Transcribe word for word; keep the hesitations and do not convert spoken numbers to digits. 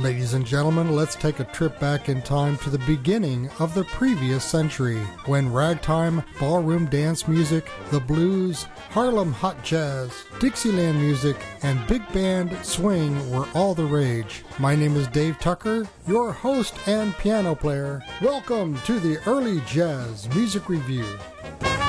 Ladies and gentlemen, let's take a trip back in time to the beginning of the previous century, when ragtime, ballroom dance music, the blues, Harlem hot jazz, Dixieland music, and big band swing were all the rage. My name is Dave Tucker, your host and piano player. Welcome to the Early Jazz Music Review.